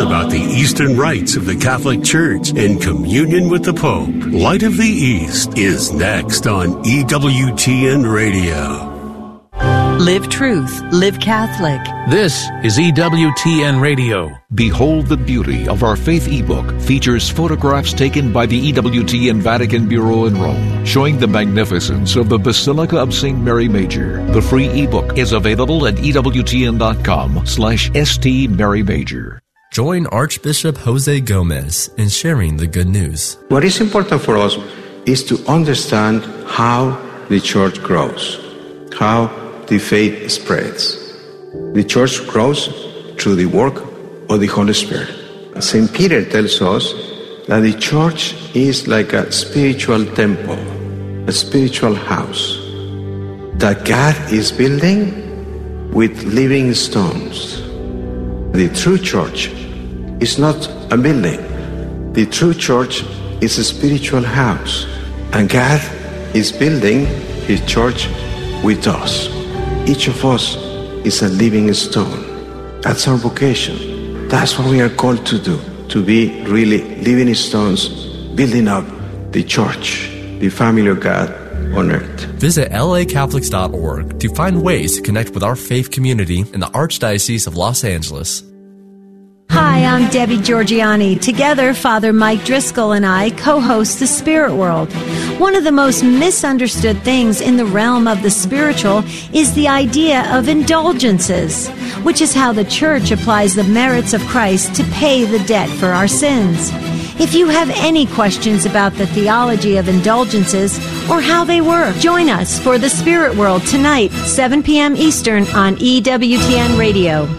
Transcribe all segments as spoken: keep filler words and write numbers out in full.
about the Eastern rites of the Catholic Church and communion with the Pope. Light of the East is next on E W T N Radio. Live truth, live Catholic. This is E W T N Radio. Behold the Beauty of Our Faith ebook features photographs taken by the E W T N Vatican Bureau in Rome, showing the magnificence of the Basilica of Saint Mary Major. The free ebook is available at E W T N dot com slash S T Mary Major. Join Archbishop Jose Gomez in sharing the good news. What is important for us is to understand how the church grows, how the faith spreads. The church grows through the work of the Holy Spirit. Saint Peter tells us that the church is like a spiritual temple, a spiritual house that God is building with living stones. The true church is not a building. The true church is a spiritual house, and God is building His church with us. Each of us is a living stone. That's our vocation. That's what we are called to do, to be really living stones, building up the church, the family of God on earth. Visit L A Catholics dot org to find ways to connect with our faith community in the Archdiocese of Los Angeles. Hi, I'm Debbie Georgiani. Together, Father Mike Driscoll and I co-host The Spirit World. One of the most misunderstood things in the realm of the spiritual is the idea of indulgences, which is how the Church applies the merits of Christ to pay the debt for our sins. If you have any questions about the theology of indulgences or how they work, join us for The Spirit World tonight, seven p.m. Eastern on E W T N Radio.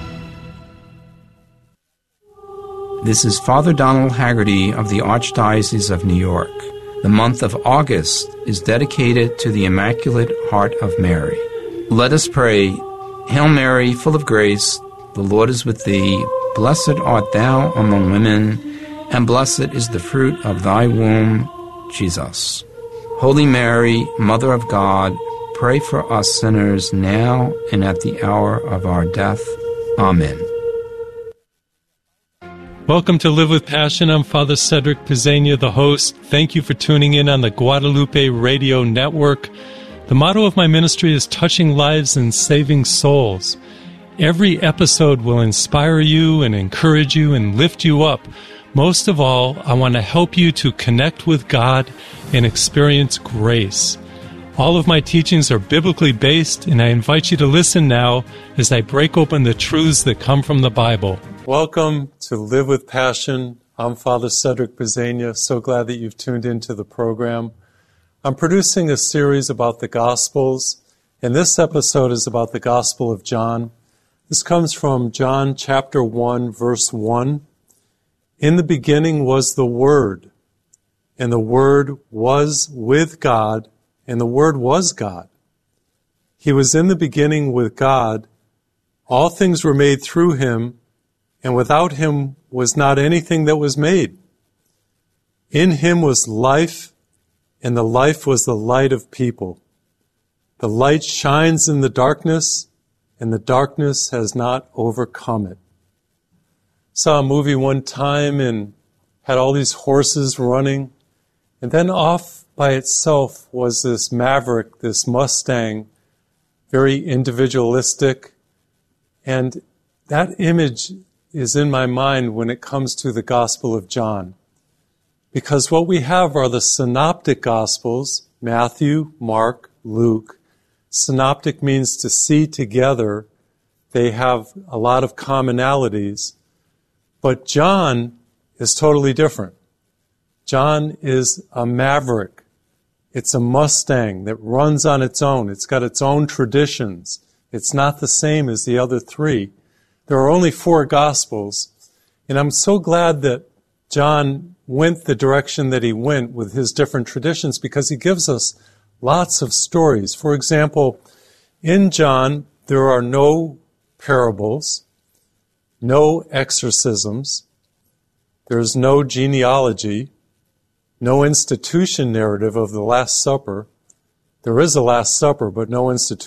This is Father Donald Haggerty of the Archdiocese of New York. The month of August is dedicated to the Immaculate Heart of Mary. Let us pray. Hail Mary, full of grace, the Lord is with thee. Blessed art thou among women, and blessed is the fruit of thy womb, Jesus. Holy Mary, Mother of God, pray for us sinners now and at the hour of our death. Amen. Welcome to Live with Passion. I'm Father Cedric Pizzania, the host. Thank you for tuning in on the Guadalupe Radio Network. The motto of my ministry is touching lives and saving souls. Every episode will inspire you and encourage you and lift you up. Most of all, I want to help you to connect with God and experience grace. All of my teachings are biblically based, and I invite you to listen now as I break open the truths that come from the Bible. Welcome to Live with Passion. I'm Father Cedric Pizzania. So glad that you've tuned into the program. I'm producing a series about the Gospels, and this episode is about the Gospel of John. This comes from John chapter one, verse one. In the beginning was the Word, and the Word was with God, and the Word was God. He was in the beginning with God. All things were made through Him, and without Him was not anything that was made. In Him was life, and the life was the light of people. The light shines in the darkness, and the darkness has not overcome it. Saw a movie one time and had all these horses running, and then off by itself was this Maverick, this Mustang, very individualistic, and that image is in my mind when it comes to the Gospel of John. Because what we have are the synoptic Gospels, Matthew, Mark, Luke. Synoptic means to see together. They have a lot of commonalities. But John is totally different. John is a maverick. It's a Mustang that runs on its own. It's got its own traditions. It's not the same as the other three. There are only four Gospels, and I'm so glad that John went the direction that he went with his different traditions because he gives us lots of stories. For example, in John, there are no parables, no exorcisms, there's no genealogy, no institution narrative of the Last Supper. There is a Last Supper, but no institution.